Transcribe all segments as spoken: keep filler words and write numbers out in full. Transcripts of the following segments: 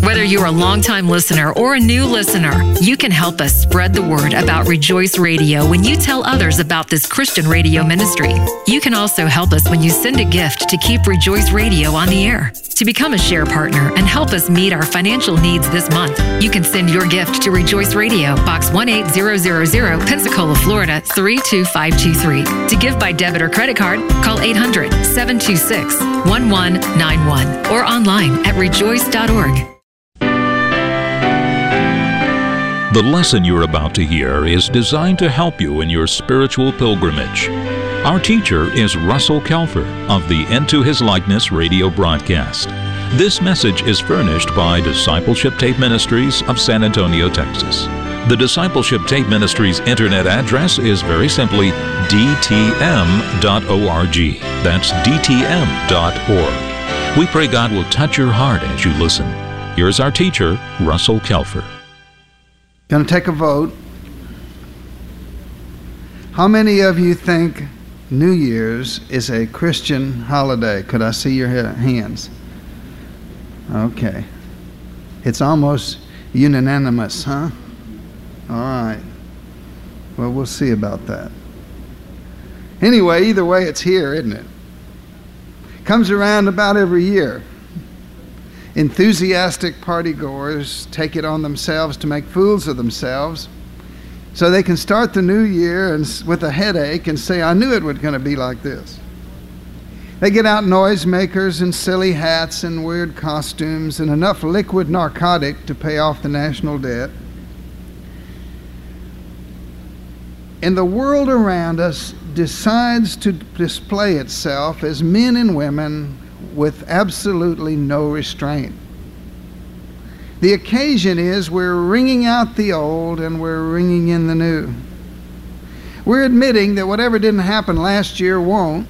Whether you're a longtime listener or a new listener, you can help us spread the word about Rejoice Radio when you tell others about this Christian radio ministry. You can also help us when you send a gift to keep Rejoice Radio on the air. To become a share partner and help us meet our financial needs this month, you can send your gift to Rejoice Radio, Box one eight zero zero zero, Pensacola, Florida, three two five two three. To give by debit or credit card, call eight hundred, seven two six, one one nine one or online at rejoice dot org. The lesson you're about to hear is designed to help you in your spiritual pilgrimage. Our teacher is Russell Kelfer of the Into His Likeness radio broadcast. This message is furnished by Discipleship Tape Ministries of San Antonio, Texas. The Discipleship Tape Ministries internet address is very simply d t m dot org. That's d t m dot org. We pray God will touch your heart as you listen. Here's our teacher, Russell Kelfer. Going to take a vote. How many of you think New Year's is a Christian holiday? Could I see your hands? Okay. It's almost unanimous, huh? All right. Well, we'll see about that. Anyway, either way, it's here, isn't it? Comes around about every year. Enthusiastic partygoers take it on themselves to make fools of themselves so they can start the new year and, with a headache and say, I knew it was going to be like this. They get out noisemakers and silly hats and weird costumes and enough liquid narcotic to pay off the national debt. And the world around us decides to display itself as men and women with absolutely no restraint. The occasion is we're ringing out the old and we're ringing in the new. We're admitting that whatever didn't happen last year won't.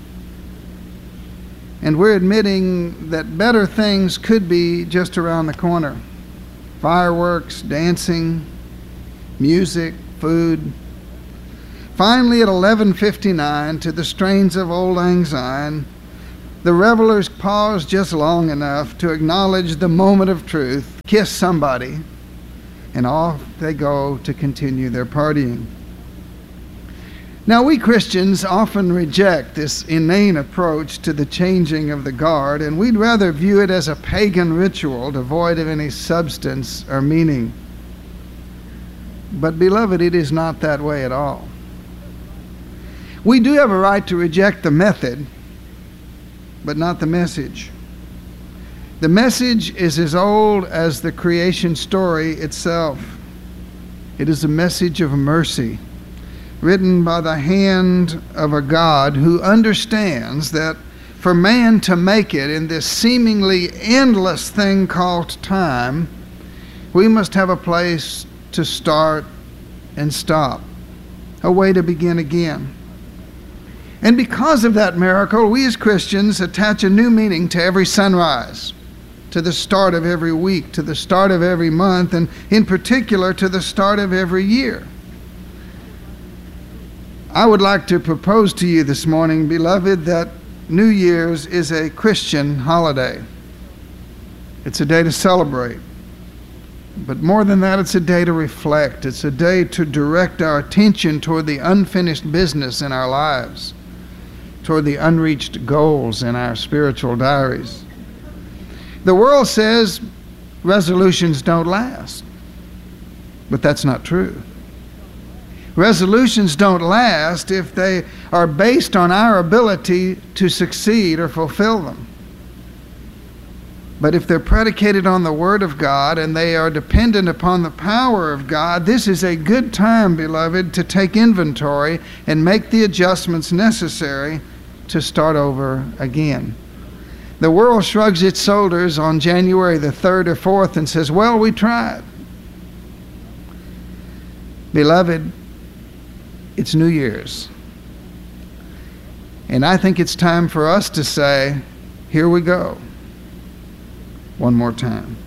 And we're admitting that better things could be just around the corner. Fireworks, dancing, music, food. Finally, at eleven fifty-nine, to the strains of Old Lang Syne, the revelers pause just long enough to acknowledge the moment of truth, kiss somebody, and off they go to continue their partying. Now, we Christians often reject this inane approach to the changing of the guard, and we'd rather view it as a pagan ritual devoid of any substance or meaning. But, beloved, it is not that way at all. We do have a right to reject the method, but not the message. The message is as old as the creation story itself. It is a message of mercy, written by the hand of a God who understands that for man to make it in this seemingly endless thing called time, we must have a place to start and stop, a way to begin again. And because of that miracle, we as Christians attach a new meaning to every sunrise, to the start of every week, to the start of every month, and in particular to the start of every year. I would like to propose to you this morning, beloved, that New Year's is a Christian holiday. It's a day to celebrate. But more than that, it's a day to reflect. It's a day to direct our attention toward the unfinished business in our lives, toward the unreached goals in our spiritual diaries. The world says resolutions don't last, but that's not true. Resolutions don't last if they are based on our ability to succeed or fulfill them. But if they're predicated on the Word of God and they are dependent upon the power of God, this is a good time, beloved, to take inventory and make the adjustments necessary to start over again. The world shrugs its shoulders on January the third or fourth and says, well, we tried. Beloved, it's New Year's. And I think it's time for us to say, here we go. One more time.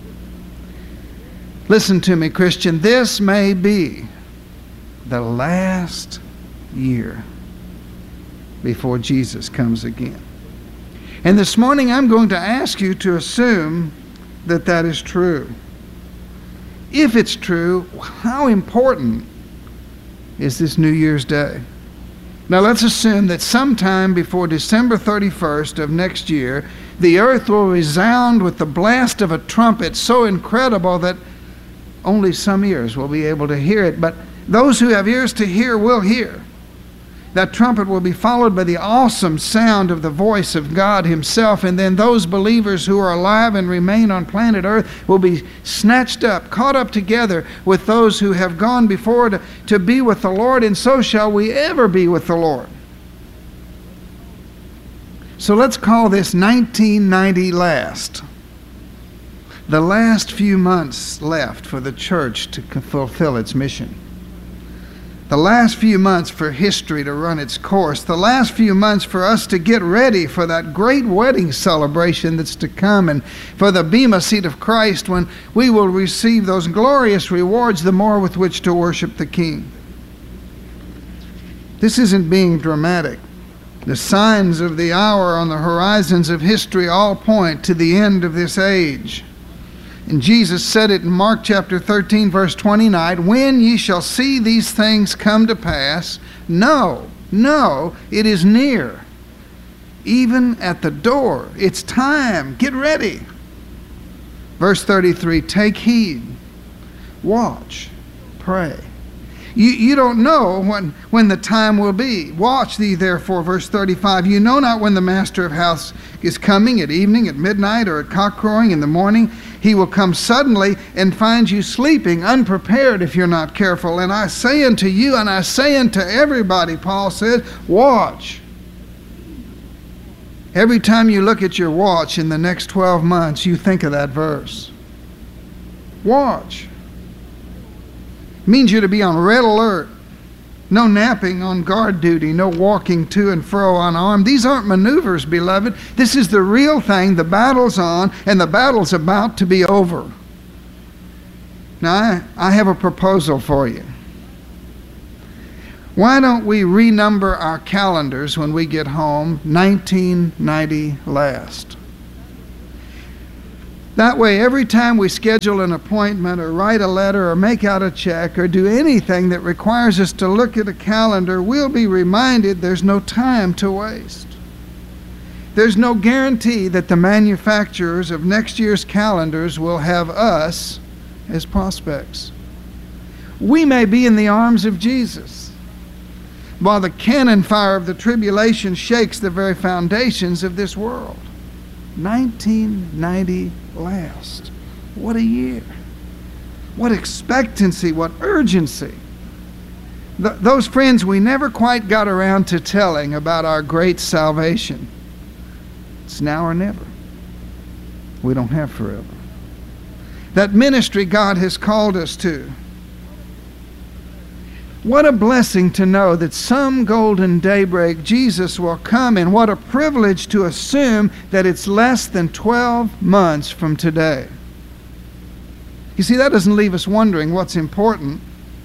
Listen to me, Christian. This may be the last year before Jesus comes again. And this morning I'm going to ask you to assume that that is true? If it's true, how important is this New Year's Day? Now let's assume that sometime before December thirty-first of next year, the earth will resound with the blast of a trumpet so incredible that only some ears will be able to hear it. But those who have ears to hear will hear. That trumpet will be followed by the awesome sound of the voice of God himself, and then those believers who are alive and remain on planet Earth will be snatched up, caught up together with those who have gone before to, to be with the Lord, and so shall we ever be with the Lord. So let's call this nineteen ninety last. The last few months left for the church to fulfill its mission. The last few months for history to run its course. The last few months for us to get ready for that great wedding celebration that's to come, and for the Bema seat of Christ, when we will receive those glorious rewards, the more with which to worship the King. This isn't being dramatic. The signs of the hour on the horizons of history all point to the end of this age. And Jesus said it in Mark chapter thirteen, verse twenty-nine, when ye shall see these things come to pass, know, know, it is near, even at the door. It's time. Get ready. Verse thirty-three, take heed, watch, pray. You, you don't know when, when the time will be. Watch thee therefore, verse thirty-five. You know not when the master of house is coming, at evening, at midnight, or at cock crowing in the morning. He will come suddenly and find you sleeping, unprepared if you're not careful. And I say unto you, and I say unto everybody, Paul said, watch. Every time you look at your watch in the next twelve months, you think of that verse. Watch. Means you're to be on red alert. No napping on guard duty. No walking to and fro unarmed. These aren't maneuvers, beloved. This is the real thing. The battle's on, and the battle's about to be over. Now, I, I have a proposal for you. Why don't we renumber our calendars when we get home, nineteen ninety last? That way, every time we schedule an appointment or write a letter or make out a check or do anything that requires us to look at a calendar, we'll be reminded there's no time to waste. There's no guarantee that the manufacturers of next year's calendars will have us as prospects. We may be in the arms of Jesus, while the cannon fire of the tribulation shakes the very foundations of this world. nineteen ninety last. What a year. What expectancy, what urgency. Th- those friends we never quite got around to telling about our great salvation. It's now or never. We don't have forever. That ministry God has called us to. What a blessing to know that some golden daybreak Jesus will come, and what a privilege to assume that it's less than twelve months from today. You see, that doesn't leave us wondering what's important.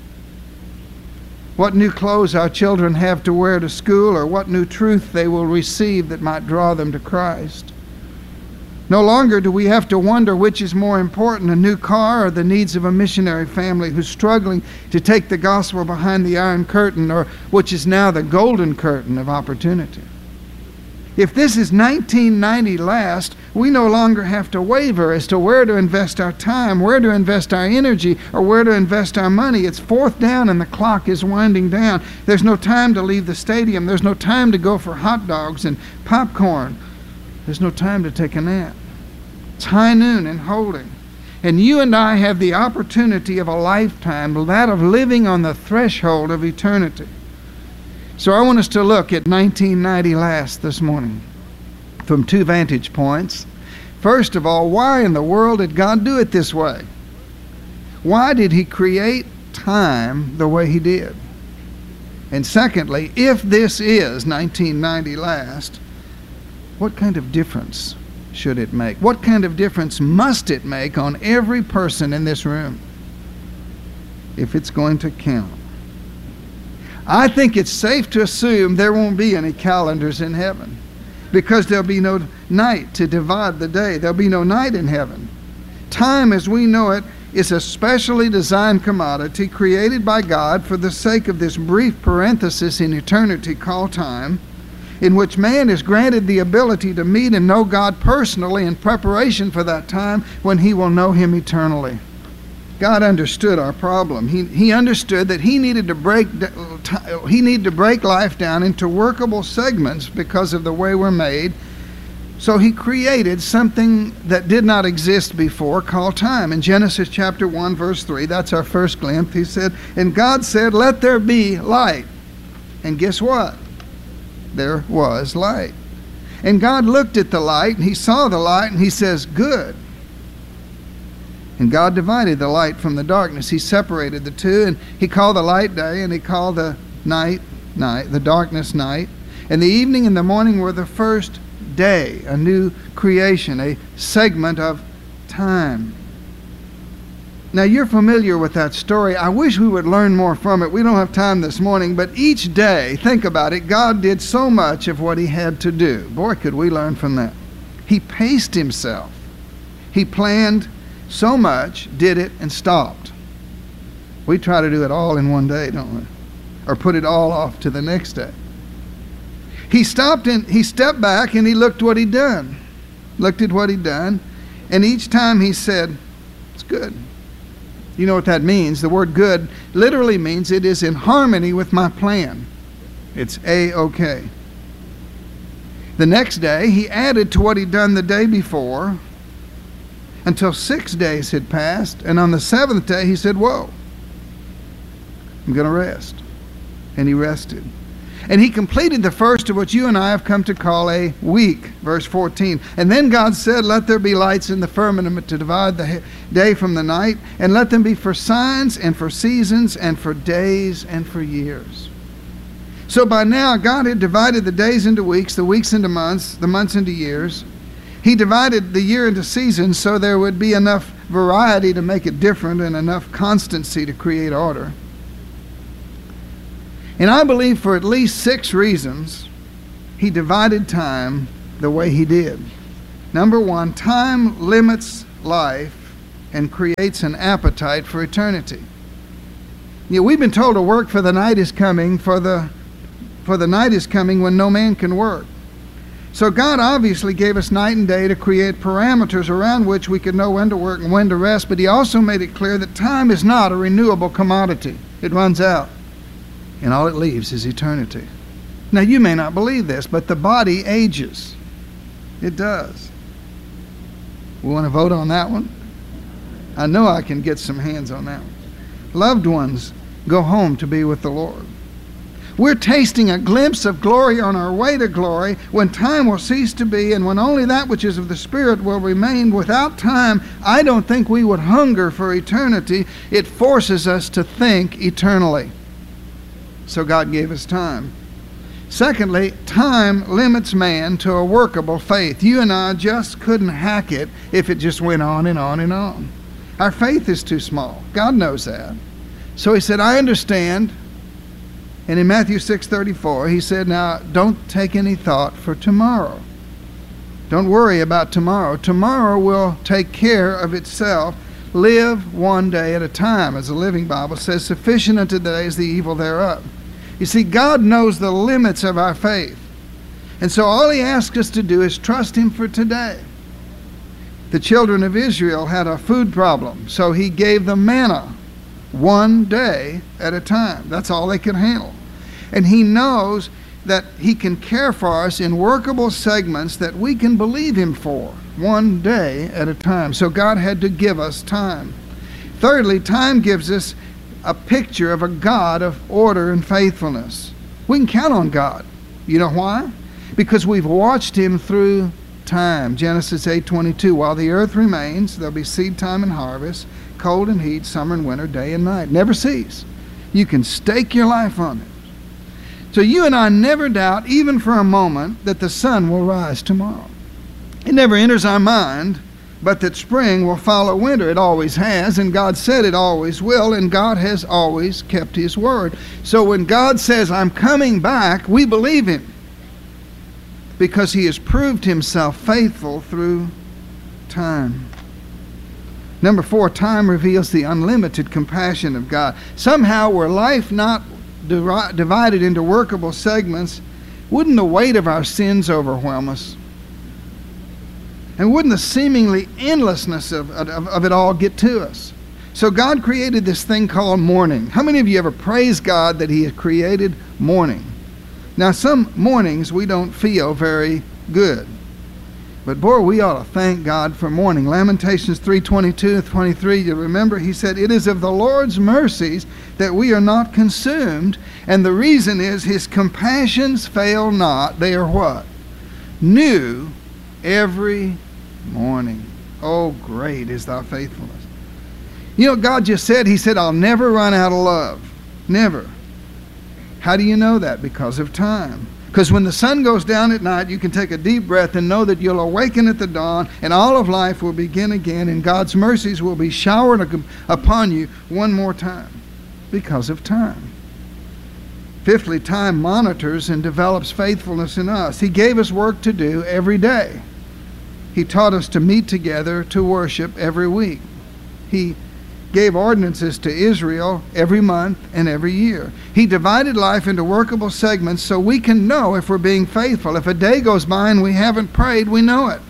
What new clothes our children have to wear to school, or what new truth they will receive that might draw them to Christ. No longer do we have to wonder which is more important, a new car or the needs of a missionary family who's struggling to take the gospel behind the iron curtain, or which is now the golden curtain of opportunity. If this is nineteen ninety last, we no longer have to waver as to where to invest our time, where to invest our energy, or where to invest our money. It's fourth down and the clock is winding down. There's no time to leave the stadium. There's no time to go for hot dogs and popcorn. There's no time to take a nap. It's high noon and holding. And you and I have the opportunity of a lifetime, that of living on the threshold of eternity. So I want us to look at nineteen ninety last this morning from two vantage points. First of all, why in the world did God do it this way? Why did He create time the way He did? And secondly, if this is nineteen ninety last, what kind of difference should it make? What kind of difference must it make on every person in this room if it's going to count? I think it's safe to assume there won't be any calendars in heaven, because there'll be no night to divide the day. There'll be no night in heaven. Time as we know it is a specially designed commodity created by God for the sake of this brief parenthesis in eternity called time, in which man is granted the ability to meet and know God personally in preparation for that time when he will know him eternally. God understood our problem. He, he understood that he needed to break he needed to break life down into workable segments because of the way we're made. So he created something that did not exist before called time. In Genesis chapter one, verse three, that's our first glimpse. He said, "And God said, let there be light." And guess what? There was light. And God looked at the light, and he saw the light, and he says, "Good." And God divided the light from the darkness. He separated the two, and he called the light day, and he called the night night, the darkness night. And the evening and the morning were the first day, a new creation, a segment of time. Now, you're familiar with that story. I wish we would learn more from it. We don't have time this morning, but each day, think about it, God did so much of what he had to do. Boy, could we learn from that. He paced himself. He planned so much, did it, and stopped. We try to do it all in one day, don't we? Or put it all off to the next day. He stopped and he stepped back and he looked what he'd done. Looked at what he'd done. And each time he said, "It's good." You know what that means? The word good literally means it is in harmony with my plan. It's A-okay. The next day, he added to what he'd done the day before until six days had passed. And on the seventh day, he said, "Whoa, I'm going to rest." And he rested. And he completed the first of what you and I have come to call a week, verse fourteen. "And then God said, let there be lights in the firmament to divide the day from the night, and let them be for signs and for seasons and for days and for years." So by now, God had divided the days into weeks, the weeks into months, the months into years. He divided the year into seasons so there would be enough variety to make it different and enough constancy to create order. And I believe for at least six reasons, he divided time the way he did. Number one, time limits life and creates an appetite for eternity. You know, we've been told to work for the night is coming, for the, for the night is coming when no man can work. So God obviously gave us night and day to create parameters around which we could know when to work and when to rest, but he also made it clear that time is not a renewable commodity. It runs out. And all it leaves is eternity. Now, you may not believe this, but the body ages. It does. We want to vote on that one? I know I can get some hands on that one. Loved ones go home to be with the Lord. We're tasting a glimpse of glory on our way to glory when time will cease to be and when only that which is of the Spirit will remain. Without time, I don't think we would hunger for eternity. It forces us to think eternally. So God gave us time. Secondly, time limits man to a workable faith. You and I just couldn't hack it if it just went on and on and on. Our faith is too small. God knows that. So he said, I understand. And in Matthew six thirty-four, he said, now don't take any thought for tomorrow. Don't worry about tomorrow. Tomorrow will take care of itself. Live one day at a time, as the Living Bible says, sufficient unto the day is the evil thereof. You see, God knows the limits of our faith. And so all he asks us to do is trust him for today. The children of Israel had a food problem, so he gave them manna one day at a time. That's all they could handle. And he knows that he can care for us in workable segments that we can believe him for, one day at a time. So God had to give us time. Thirdly, time gives us a picture of a God of order and faithfulness. We can count on God. You know why? Because we've watched him through time. Genesis eight twenty-two, while the earth remains, there'll be seed time and harvest, cold and heat, summer and winter, day and night. Never cease. You can stake your life on it. So you and I never doubt, even for a moment, that the sun will rise tomorrow. It never enters our mind, but that spring will follow winter. It always has, and God said it always will, and God has always kept his word. So when God says, I'm coming back, we believe him, because he has proved himself faithful through time. Number four, time reveals the unlimited compassion of God. Somehow, were life not divi- divided into workable segments, wouldn't the weight of our sins overwhelm us? And wouldn't the seemingly endlessness of, of, of it all get to us? So God created this thing called morning. How many of you ever praised God that He had created morning? Now, some mornings we don't feel very good. But boy, we ought to thank God for morning. Lamentations three twenty-two and twenty-three, you remember, he said, "It is of the Lord's mercies that we are not consumed, and the reason is His compassions fail not." They are what? New every morning. Oh, great is thy faithfulness. You know, God just said, He said, "I'll never run out of love." Never. How do you know that? Because of time. Because when the sun goes down at night, you can take a deep breath and know that you'll awaken at the dawn, and all of life will begin again, and God's mercies will be showered upon you one more time because of time. Fifthly, time monitors and develops faithfulness in us. He gave us work to do every day. He taught us to meet together to worship every week. He gave ordinances to Israel every month and every year. He divided life into workable segments so we can know if we're being faithful. If a day goes by and we haven't prayed, we know it.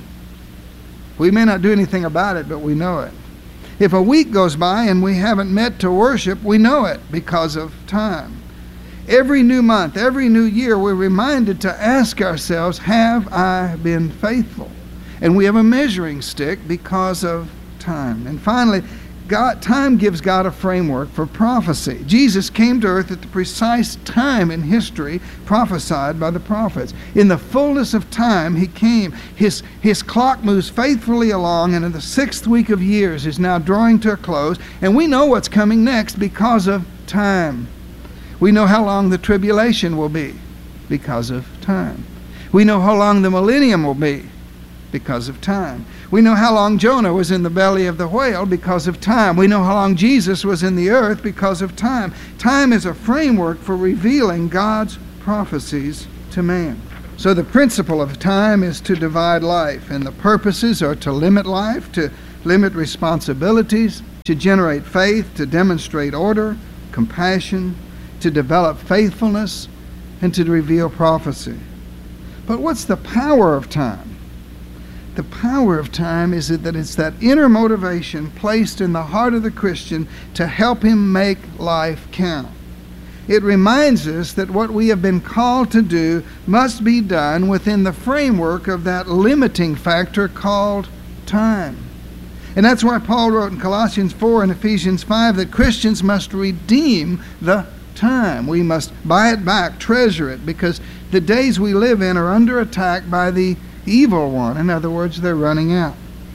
We may not do anything about it, but we know it. If a week goes by and we haven't met to worship, we know it because of time. Every new month, every new year, we're reminded to ask ourselves, have I been faithful? And we have a measuring stick because of time. And finally, God, time gives God a framework for prophecy. Jesus came to earth at the precise time in history prophesied by the prophets. In the fullness of time, He came. His, his clock moves faithfully along, and in the sixth week of years is now drawing to a close. And we know what's coming next because of time. We know how long the tribulation will be because of time. We know how long the millennium will be because of time. We know how long Jonah was in the belly of the whale because of time. We know how long Jesus was in the earth because of time. Time is a framework for revealing God's prophecies to man. So the principle of time is to divide life, and the purposes are to limit life, to limit responsibilities, to generate faith, to demonstrate order, compassion, to develop faithfulness, and to reveal prophecy. But what's the power of time? The power of time is that it's that inner motivation placed in the heart of the Christian to help him make life count. It reminds us that what we have been called to do must be done within the framework of that limiting factor called time. And that's why Paul wrote in Colossians four and Ephesians five that Christians must redeem the time. We must buy it back, treasure it, because the days we live in are under attack by the evil one. In other words, they're running out.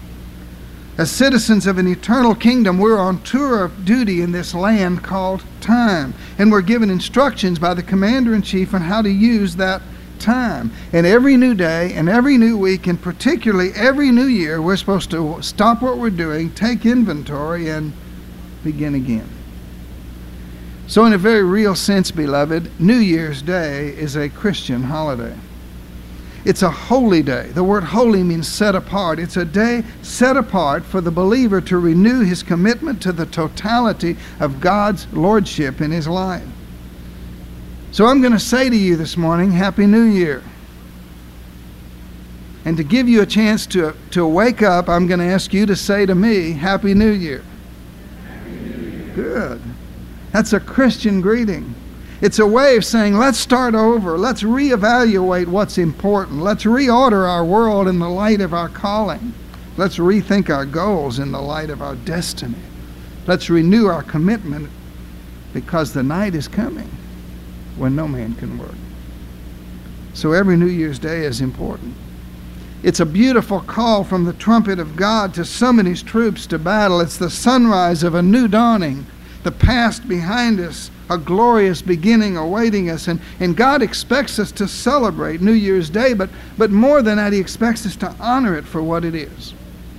As citizens of an eternal kingdom, we're on tour of duty in this land called time. And we're given instructions by the commander-in-chief on how to use that time. And every new day and every new week, and particularly every new year, we're supposed to stop what we're doing, take inventory, and begin again. So in a very real sense, beloved, New Year's Day is a Christian holiday. It's a holy day. The word holy means set apart. It's a day set apart for the believer to renew his commitment to the totality of God's lordship in his life. So I'm going to say to you this morning, Happy New Year. And to give you a chance to, to wake up, I'm going to ask you to say to me, Happy New Year. Happy New Year. Good. That's a Christian greeting. It's a way of saying, let's start over. Let's reevaluate what's important. Let's reorder our world in the light of our calling. Let's rethink our goals in the light of our destiny. Let's renew our commitment, because the night is coming when no man can work. So every New Year's Day is important. It's a beautiful call from the trumpet of God to summon His troops to battle. It's the sunrise of a new dawning, the past behind us, a glorious beginning awaiting us. And, and God expects us to celebrate New Year's Day, but, but more than that, He expects us to honor it for what it is.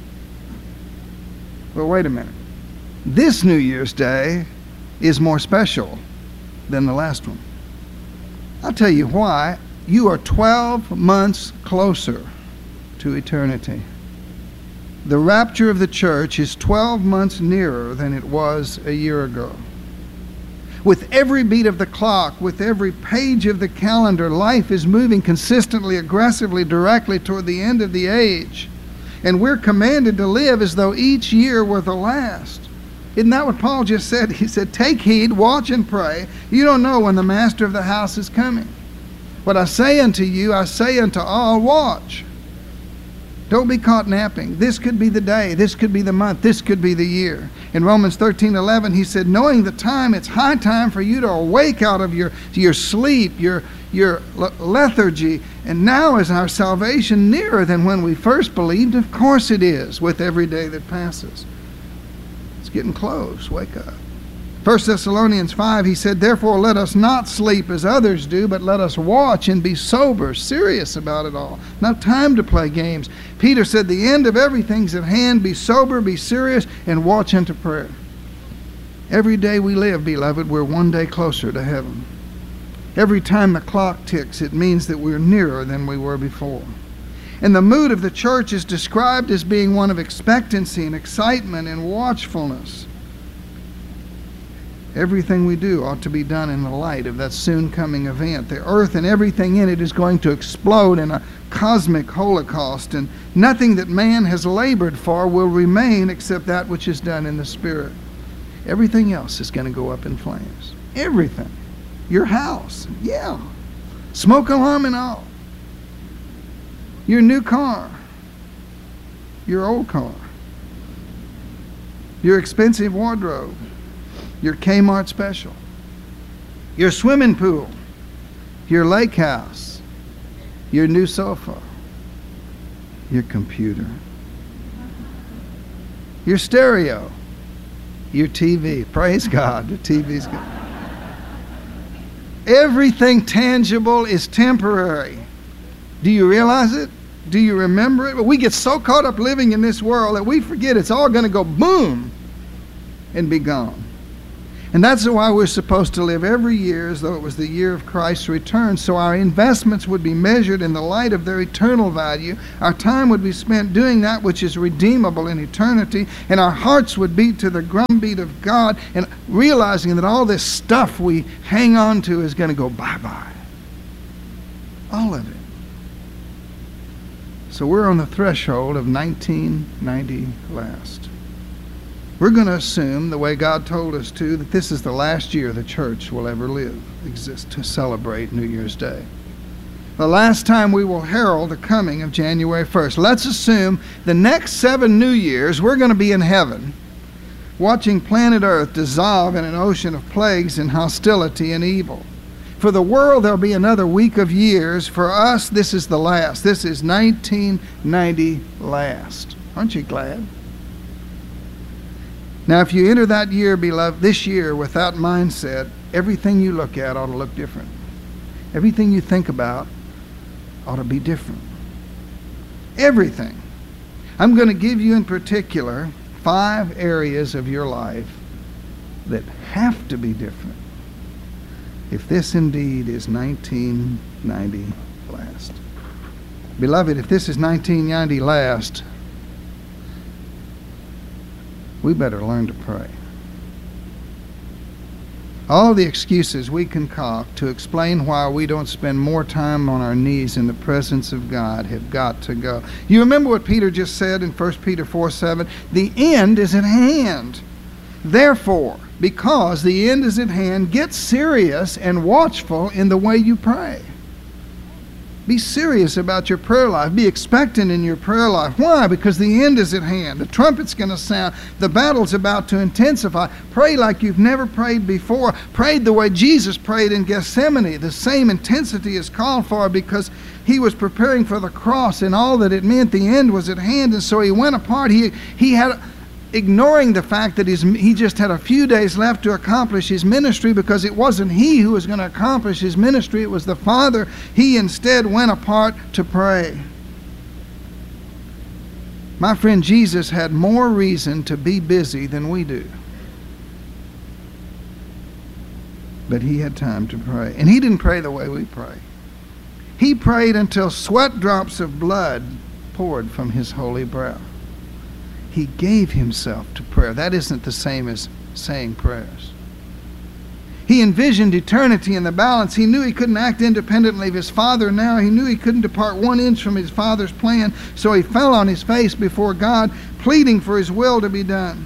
Well, wait a minute. This New Year's Day is more special than the last one. I'll tell you why. You are twelve months closer to eternity. The rapture of the church is twelve months nearer than it was a year ago. With every beat of the clock, with every page of the calendar, life is moving consistently, aggressively, directly toward the end of the age. And we're commanded to live as though each year were the last. Isn't that what Paul just said? He said, take heed, watch and pray. You don't know when the master of the house is coming. What I say unto you, I say unto all, watch. Don't be caught napping. This could be the day. This could be the month. This could be the year. In Romans thirteen eleven, he said, knowing the time, it's high time for you to awake out of your, your sleep, your, your lethargy. And now is our salvation nearer than when we first believed? Of course it is, with every day that passes. It's getting close. Wake up. First Thessalonians five, he said, therefore let us not sleep as others do, but let us watch and be sober, serious about it all. No time to play games. Peter said, the end of everything's at hand. Be sober, be serious, and watch unto prayer. Every day we live, beloved, we're one day closer to heaven. Every time the clock ticks, it means that we're nearer than we were before. And the mood of the church is described as being one of expectancy and excitement and watchfulness. Everything we do ought to be done in the light of that soon coming event. The earth and everything in it is going to explode in a cosmic holocaust, and nothing that man has labored for will remain except that which is done in the Spirit. Everything else is going to go up in flames. Everything. Your house, yeah. Smoke alarm and all. Your new car. Your old car. Your expensive wardrobe. Your Kmart special, your swimming pool, your lake house, your new sofa, your computer, your stereo, your T V. Praise God, the T V's good. Everything tangible is temporary. Do you realize it? Do you remember it? Well, we get so caught up living in this world that we forget it's all going to go boom and be gone. And that's why we're supposed to live every year as though it was the year of Christ's return, so our investments would be measured in the light of their eternal value. Our time would be spent doing that which is redeemable in eternity, and our hearts would beat to the drumbeat of God, and realizing that all this stuff we hang on to is going to go bye-bye. All of it. So we're on the threshold of nineteen ninety last. We're going to assume, the way God told us to, that this is the last year the church will ever live, exist, to celebrate New Year's Day. The last time we will herald the coming of January first. Let's assume the next seven New Years we're going to be in heaven, watching planet Earth dissolve in an ocean of plagues and hostility and evil. For the world, there'll be another week of years. For us, this is the last. This is nineteen ninety last. Aren't you glad? Now, if you enter that year, beloved, this year with that mindset, everything you look at ought to look different. Everything you think about ought to be different. Everything. I'm going to give you in particular five areas of your life that have to be different if this indeed is nineteen ninety last. Beloved, if this is nineteen ninety last, we better learn to pray. All the excuses we concoct to explain why we don't spend more time on our knees in the presence of God have got to go. You remember what Peter just said in First Peter four seven? The end is at hand. Therefore, because the end is at hand, get serious and watchful in the way you pray. Be serious about your prayer life. Be expectant in your prayer life. Why? Because the end is at hand. The trumpet's going to sound. The battle's about to intensify. Pray like you've never prayed before. Pray the way Jesus prayed in Gethsemane. The same intensity is called for because he was preparing for the cross and all that it meant. The end was at hand, and so he went apart. He, he had... ignoring the fact that his, he just had a few days left to accomplish his ministry, because it wasn't he who was going to accomplish his ministry, it was the Father. He instead went apart to pray. My friend, Jesus had more reason to be busy than we do. But he had time to pray. And he didn't pray the way we pray. He prayed until sweat drops of blood poured from his holy brow. He gave himself to prayer. That isn't the same as saying prayers. He envisioned eternity in the balance. He knew he couldn't act independently of his Father now. He knew he couldn't depart one inch from his Father's plan. So he fell on his face before God, pleading for his will to be done.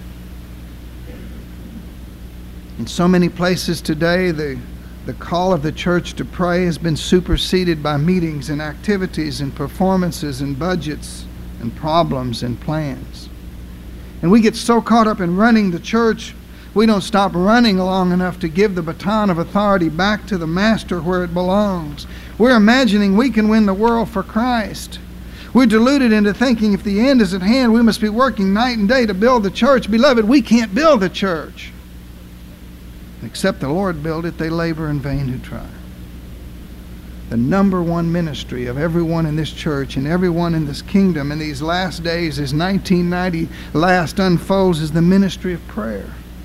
In so many places today, the, the call of the church to pray has been superseded by meetings and activities and performances and budgets and problems and plans. And we get so caught up in running the church, we don't stop running long enough to give the baton of authority back to the Master where it belongs. We're imagining we can win the world for Christ. We're deluded into thinking if the end is at hand, we must be working night and day to build the church. Beloved, we can't build the church. Except the Lord build it, they labor in vain who try. The number one ministry of everyone in this church and everyone in this kingdom in these last days, as nineteen ninety last unfolds, is the ministry of prayer.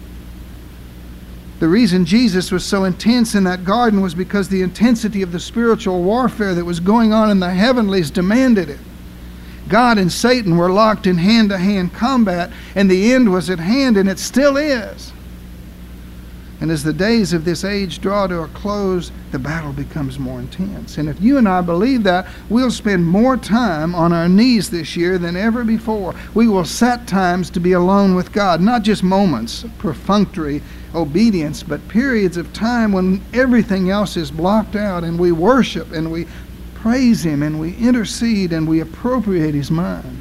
The reason Jesus was so intense in that garden was because the intensity of the spiritual warfare that was going on in the heavenlies demanded it. God and Satan were locked in hand-to-hand combat, and the end was at hand, and it still is. And as the days of this age draw to a close, the battle becomes more intense. And if you and I believe that, we'll spend more time on our knees this year than ever before. We will set times to be alone with God, not just moments of perfunctory obedience, but periods of time when everything else is blocked out, and we worship and we praise Him and we intercede and we appropriate His mind.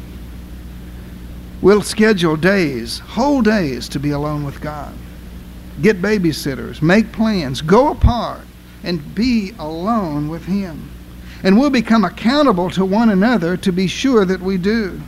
We'll schedule days, whole days, to be alone with God. Get babysitters, make plans, go apart, and be alone with Him. And we'll become accountable to one another to be sure that we do.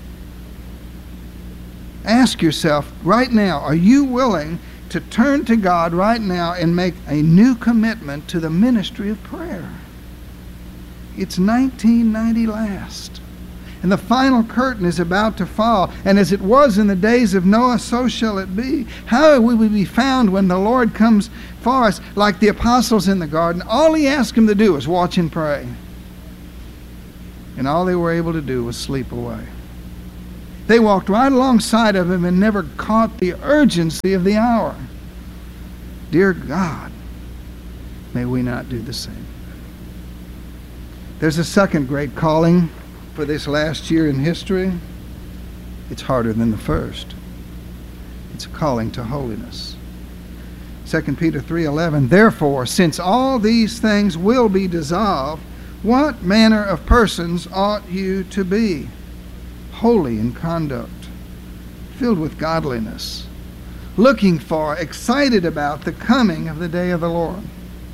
Ask yourself right now, are you willing to turn to God right now and make a new commitment to the ministry of prayer? It's nineteen ninety last. And the final curtain is about to fall. And as it was in the days of Noah, so shall it be. How will we be found when the Lord comes for us? Like the apostles in the garden, all He asked them to do was watch and pray. And all they were able to do was sleep away. They walked right alongside of Him and never caught the urgency of the hour. Dear God, may we not do the same. There's a second great calling for this last year in history. It's harder than the first. It's a calling to holiness. Second Peter three eleven, therefore, since all these things will be dissolved, what manner of persons ought you to be? Holy in conduct, filled with godliness, looking for, excited about the coming of the day of the Lord.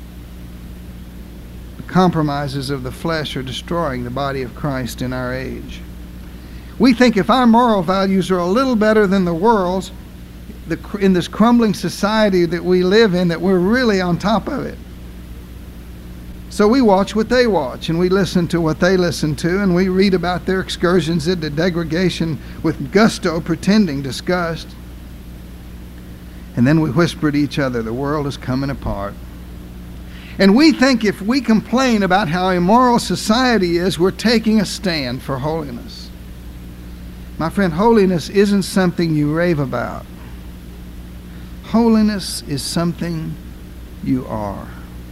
Compromises of the flesh are destroying the body of Christ in our age. We think if our moral values are a little better than the world's, the, in this crumbling society that we live in, that we're really on top of it. So we watch what they watch, and we listen to what they listen to, and we read about their excursions into degradation with gusto, pretending disgust. And then we whisper to each other, the world is coming apart. And we think if we complain about how immoral society is, we're taking a stand for holiness. My friend, holiness isn't something you rave about. Holiness is something you are.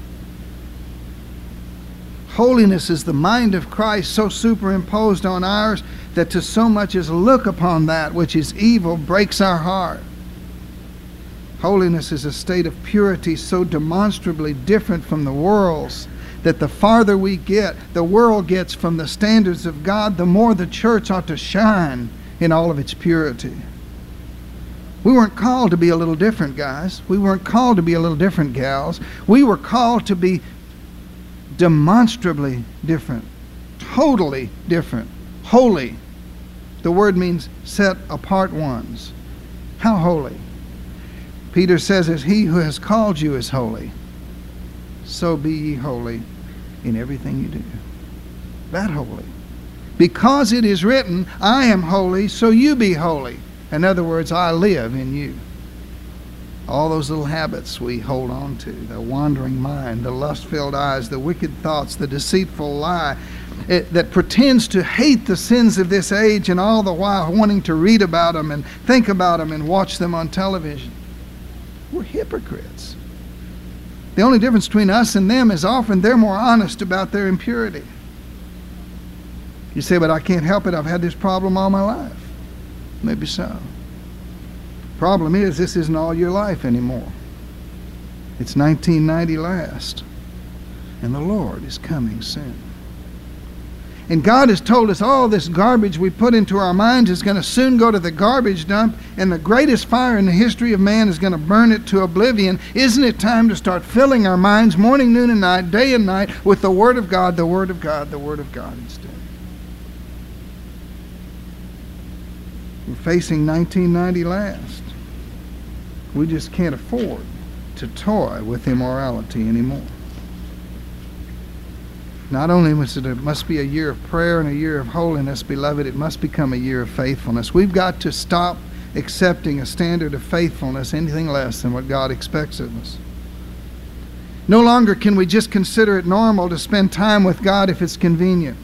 Holiness is the mind of Christ so superimposed on ours that to so much as look upon that which is evil breaks our heart. Holiness is a state of purity so demonstrably different from the world's that the farther we get, the world gets from the standards of God, the more the church ought to shine in all of its purity. We weren't called to be a little different, guys. We weren't called to be a little different, gals. We were called to be demonstrably different, totally different, holy. The word means set apart ones. How holy? Peter says, as He who has called you is holy, so be ye holy in everything you do. That holy. Because it is written, I am holy, so you be holy. In other words, I live in you. All those little habits we hold on to, the wandering mind, the lust-filled eyes, the wicked thoughts, the deceitful lie, it, that pretends to hate the sins of this age and all the while wanting to read about them and think about them and watch them on television. We're hypocrites. The only difference between us and them is often they're more honest about their impurity. You say, but I can't help it. I've had this problem all my life. Maybe so. Problem is, this isn't all your life anymore. It's nineteen ninety last. And the Lord is coming soon. And God has told us all this garbage we put into our minds is going to soon go to the garbage dump, and the greatest fire in the history of man is going to burn it to oblivion. Isn't it time to start filling our minds morning, noon, and night, day and night with the Word of God, the Word of God, the Word of God instead? We're facing nineteen ninety last. We just can't afford to toy with immorality anymore. Not only must it, it must be a year of prayer and a year of holiness, beloved, it must become a year of faithfulness. We've got to stop accepting a standard of faithfulness, anything less than what God expects of us. No longer can we just consider it normal to spend time with God if it's convenient.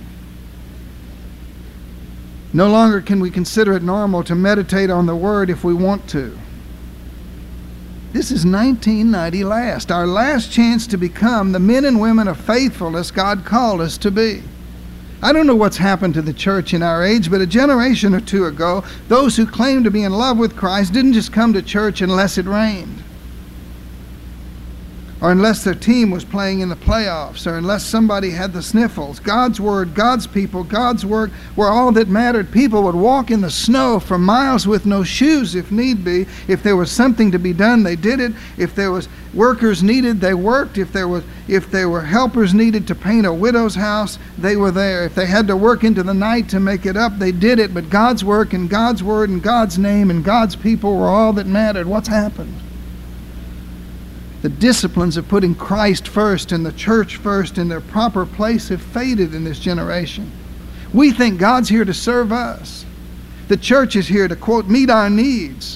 No longer can we consider it normal to meditate on the Word if we want to. This is nineteen ninety last, our last chance to become the men and women of faithfulness God called us to be. I don't know what's happened to the church in our age, but a generation or two ago, those who claimed to be in love with Christ didn't just come to church unless it rained, or unless their team was playing in the playoffs, or unless somebody had the sniffles. God's Word, God's people, God's work were all that mattered. People would walk in the snow for miles with no shoes if need be. If there was something to be done, they did it. If there was workers needed, they worked. If there was, if there were helpers needed to paint a widow's house, they were there. If they had to work into the night to make it up, they did it. But God's work and God's Word and God's name and God's people were all that mattered. What's happened? The disciplines of putting Christ first and the church first in their proper place have faded in this generation. We think God's here to serve us. The church is here to, quote, meet our needs.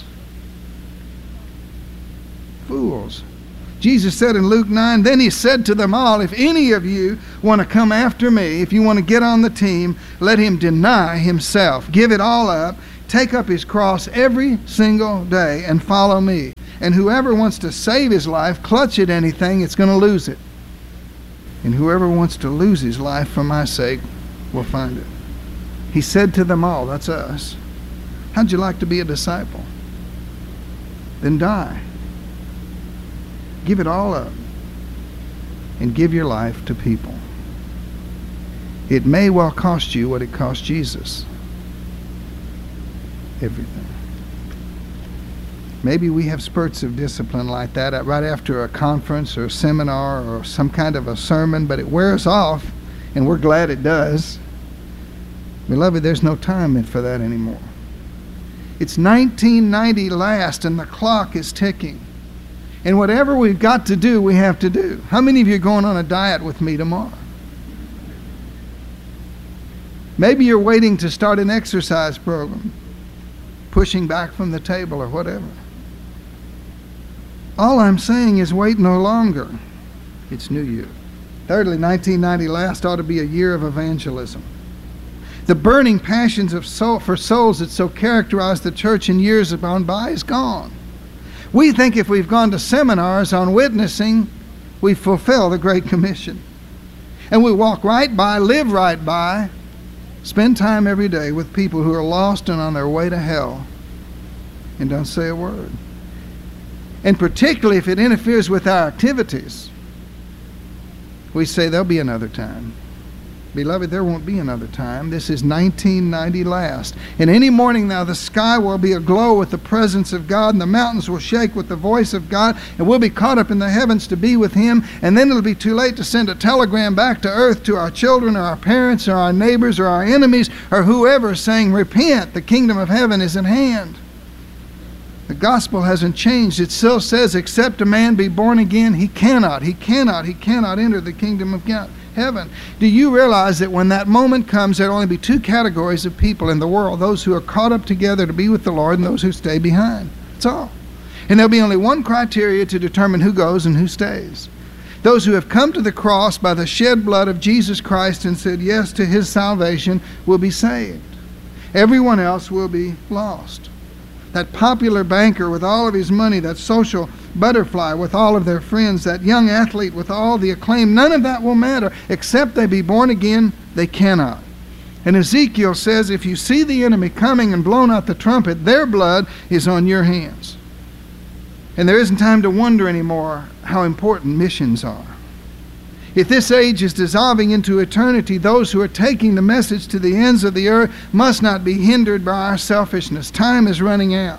Fools. Jesus said in Luke nine, then he said to them all, if any of you want to come after me, if you want to get on the team, let him deny himself, give it all up, take up his cross every single day and follow me. And whoever wants to save his life, clutch at anything, it's going to lose it. And whoever wants to lose his life for my sake will find it. He said to them all, that's us, how'd you like to be a disciple? Then die. Give it all up and give your life to people. It may well cost you what it cost Jesus. Everything. Maybe we have spurts of discipline like that right after a conference or a seminar or some kind of a sermon, but it wears off, and we're glad it does. Beloved, there's no time for that anymore. It's nineteen ninety last, and the clock is ticking. And whatever we've got to do, we have to do. How many of you are going on a diet with me tomorrow? Maybe you're waiting to start an exercise program, pushing back from the table or whatever. All I'm saying is wait no longer. It's New Year. Thirdly, nineteen ninety last ought to be a year of evangelism. The burning passions of soul, for souls that so characterized the church in years gone by is gone. We think if we've gone to seminars on witnessing, we fulfill the Great Commission. And we walk right by, live right by, spend time every day with people who are lost and on their way to hell and don't say a word. And particularly if it interferes with our activities, we say there'll be another time. Beloved, there won't be another time. This is nineteen ninety last. And any morning now the sky will be aglow with the presence of God, and the mountains will shake with the voice of God, and we'll be caught up in the heavens to be with Him. And then it'll be too late to send a telegram back to earth to our children or our parents or our neighbors or our enemies or whoever saying, repent, the kingdom of heaven is at hand. The gospel hasn't changed. It still says, except a man be born again, he cannot, he cannot, he cannot enter the kingdom of God. Heaven. Do you realize that when that moment comes, there'll only be two categories of people in the world, those who are caught up together to be with the Lord and those who stay behind? That's all. And there'll be only one criteria to determine who goes and who stays. Those who have come to the cross by the shed blood of Jesus Christ and said yes to his salvation will be saved. Everyone else will be lost. That popular banker with all of his money, that social butterfly with all of their friends, that young athlete with all the acclaim, none of that will matter. Except they be born again, they cannot. And Ezekiel says, if you see the enemy coming and blown out the trumpet, their blood is on your hands. And there isn't time to wonder anymore how important missions are. If this age is dissolving into eternity, those who are taking the message to the ends of the earth must not be hindered by our selfishness. Time is running out.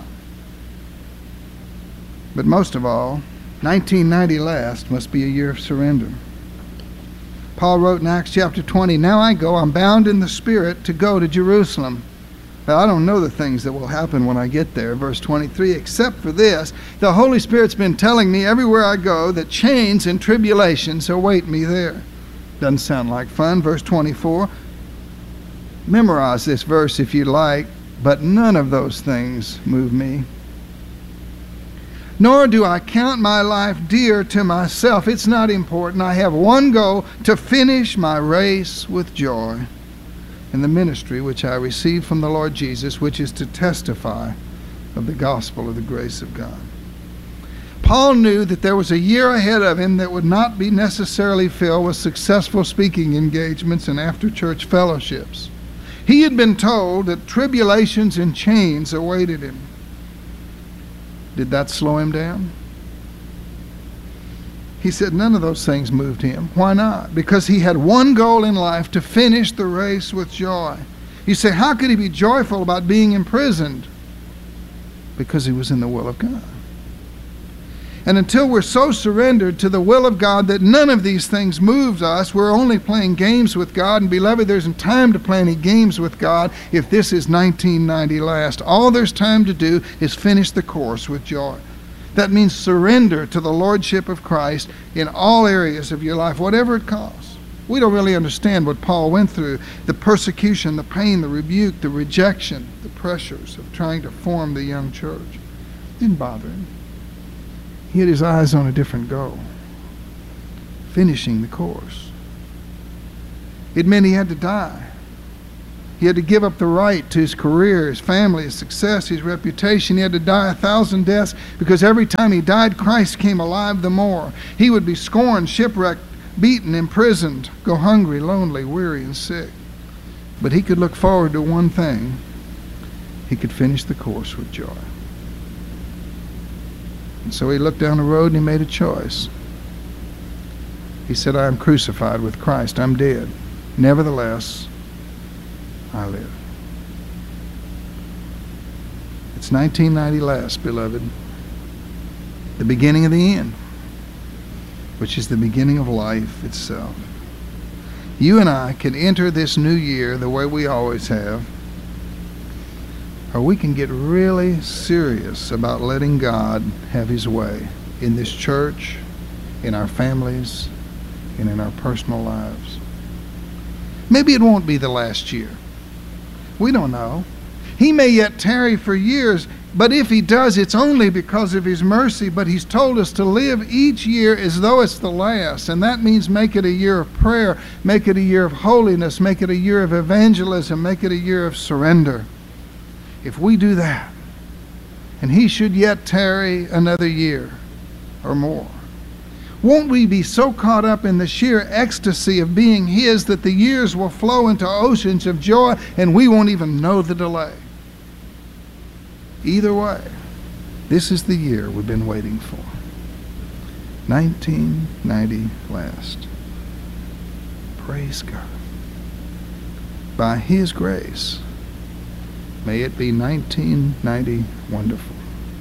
But most of all, nineteen ninety last must be a year of surrender. Paul wrote in Acts chapter twenty, now I go, I'm bound in the Spirit to go to Jerusalem. Well, I don't know the things that will happen when I get there. Verse twenty-three, except for this, the Holy Spirit's been telling me everywhere I go that chains and tribulations await me there. Doesn't sound like fun. Verse twenty-four, memorize this verse if you like, but none of those things move me. Nor do I count my life dear to myself. It's not important. I have one goal, to finish my race with joy in the ministry which I received from the Lord Jesus, which is to testify of the gospel of the grace of God. Paul knew that there was a year ahead of him that would not be necessarily filled with successful speaking engagements and after-church fellowships. He had been told that tribulations and chains awaited him. Did that slow him down? He said none of those things moved him. Why not? Because he had one goal in life, to finish the race with joy. You say, how could he be joyful about being imprisoned? Because he was in the will of God. And until we're so surrendered to the will of God that none of these things moves us, we're only playing games with God. And beloved, there isn't time to play any games with God if this is nineteen ninety last. All there's time to do is finish the course with joy. That means surrender to the Lordship of Christ in all areas of your life, whatever it costs. We don't really understand what Paul went through, the persecution, the pain, the rebuke, the rejection, the pressures of trying to form the young church. It didn't bother him. He had his eyes on a different goal, finishing the course. It meant he had to die. He had to give up the right to his career, his family, his success, his reputation. He had to die a thousand deaths because every time he died, Christ came alive the more. He would be scorned, shipwrecked, beaten, imprisoned, go hungry, lonely, weary, and sick. But he could look forward to one thing. He could finish the course with joy. And so he looked down the road and he made a choice. He said, I am crucified with Christ. I'm dead. Nevertheless, I live. It's nineteen ninety last, beloved. The beginning of the end, which is the beginning of life itself. You and I can enter this new year the way we always have, or we can get really serious about letting God have his way in this church, in our families, and in our personal lives. Maybe it won't be the last year. We don't know. He may yet tarry for years, but if he does, it's only because of his mercy. But he's told us to live each year as though it's the last, and that means make it a year of prayer, make it a year of holiness, make it a year of evangelism, make it a year of surrender. If we do that, and he should yet tarry another year or more, won't we be so caught up in the sheer ecstasy of being his that the years will flow into oceans of joy and we won't even know the delay? Either way, this is the year we've been waiting for. nineteen ninety last. Praise God. By his grace, may it be nineteen ninety wonderful.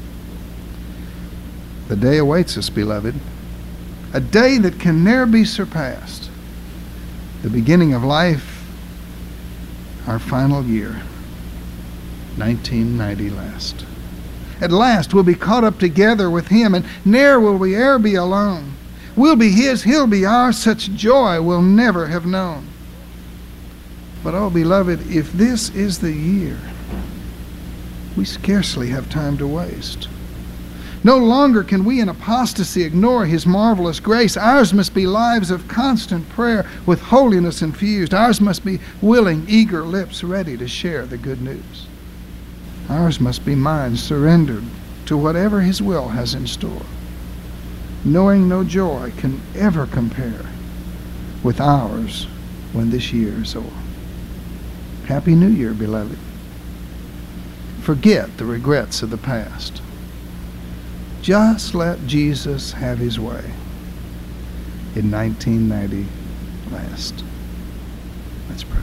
The day awaits us, beloved. A day that can ne'er be surpassed. The beginning of life, our final year, nineteen ninety last. At last we'll be caught up together with him, and ne'er will we e'er be alone. We'll be his, he'll be ours, such joy we'll never have known. But oh, beloved, if this is the year, we scarcely have time to waste. No longer can we in apostasy ignore His marvelous grace. Ours must be lives of constant prayer with holiness infused. Ours must be willing, eager lips ready to share the good news. Ours must be minds surrendered to whatever His will has in store, knowing no joy can ever compare with ours when this year is over. Happy New Year, beloved. Forget the regrets of the past. Just let Jesus have His way in nineteen ninety last. Let's pray.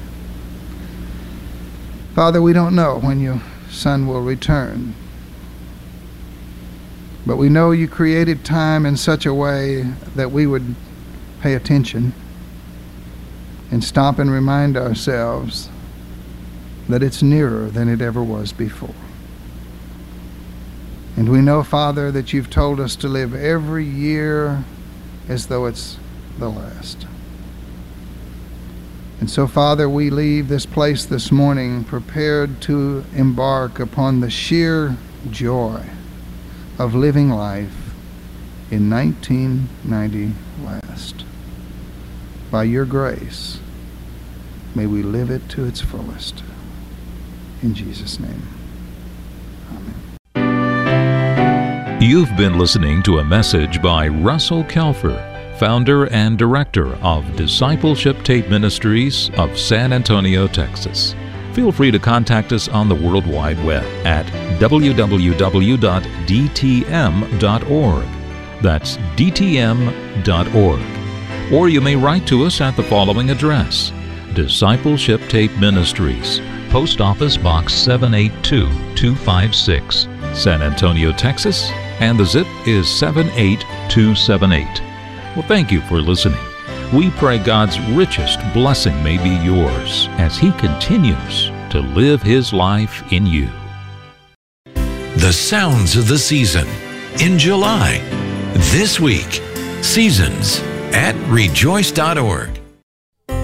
Father, we don't know when your Son will return, but we know you created time in such a way that we would pay attention and stop and remind ourselves that it's nearer than it ever was before. And we know, Father, that you've told us to live every year as though it's the last. And so, Father, we leave this place this morning prepared to embark upon the sheer joy of living life in nineteen ninety last. By your grace, may we live it to its fullest. In Jesus' name. You've been listening to a message by Russell Kelfer, founder and director of Discipleship Tape Ministries of San Antonio, Texas. Feel free to contact us on the World Wide Web at w w w dot d t m dot org. That's d t m dot org. Or you may write to us at the following address: Discipleship Tape Ministries, Post Office Box seven eight two two five six, San Antonio, Texas, and the zip is seven eight two seven eight. Well, thank you for listening. We pray God's richest blessing may be yours as He continues to live His life in you. The sounds of the season in July. This week, Seasons at rejoice dot org.